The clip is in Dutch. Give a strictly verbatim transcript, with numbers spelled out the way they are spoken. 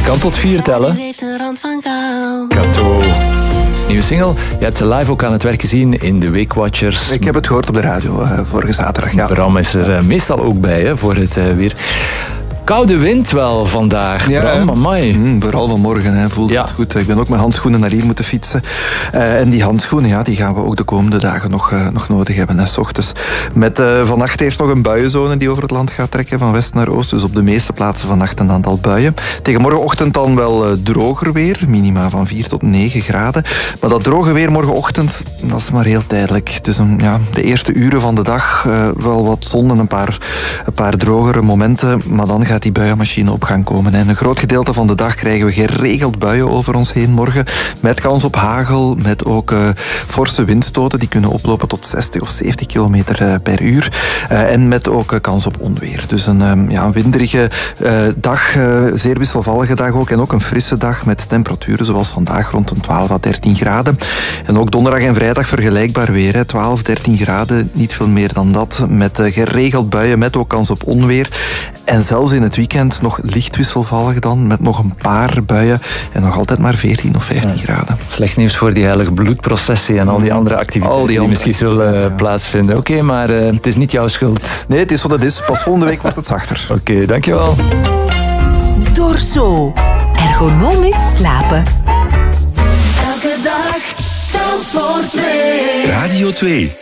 Je kan tot vier tellen. Kato. Nieuwe single. Je hebt ze live ook aan het werk gezien in de Weekwatchers. Ik heb het gehoord op de radio uh, vorige zaterdag. Ja. Bram is er uh, meestal ook bij hè, voor het uh, weer. Koude wind wel vandaag, ja, Bram, amai. Mm, vooral vanmorgen hè, voelde ja. het goed. Ik ben ook met handschoenen naar hier moeten fietsen. Uh, en die handschoenen ja, die gaan we ook de komende dagen nog, uh, nog nodig hebben. Hè, 's ochtends. Met uh, vannacht eerst nog een buienzone die over het land gaat trekken, van west naar oost. Dus op de meeste plaatsen vannacht een aantal buien. Tegen morgenochtend dan wel uh, droger weer. Minima van vier tot negen graden. Maar dat droge weer morgenochtend, dat is maar heel tijdelijk. Dus um, ja, de eerste uren van de dag uh, wel wat zon en een paar, een paar drogere momenten. Maar dan gaat die buienmachine op gang komen. En een groot gedeelte van de dag krijgen we geregeld buien over ons heen morgen. Met kans op hagel, met ook uh, forse windstoten. Die kunnen oplopen tot zestig of zeventig kilometer uh, per uur. Uh, en met ook uh, kans op onweer. Dus een, um, ja, een winderige uh, dag, uh, zeer wisselvallige dag ook. En ook een frisse dag met temperaturen zoals vandaag rond een twaalf à dertien graden. En ook donderdag en vrijdag vergelijkbaar weer. Hè. twaalf, dertien graden, niet veel meer dan dat. Met uh, geregeld buien, met ook kans op onweer. En zelfs in het weekend nog licht wisselvallig dan, met nog een paar buien en nog altijd maar veertien of vijftien ja. graden. Slecht nieuws voor die heilige bloedprocessie en al die andere activiteiten al die, die andere. misschien zullen ja. plaatsvinden. Oké, okay, maar uh, het is niet jouw schuld. Nee, het is wat het is. Pas volgende week wordt het zachter. Oké, okay, dankjewel. Dorso. Ergonomisch slapen. Elke dag telt voor twee. Radio twee.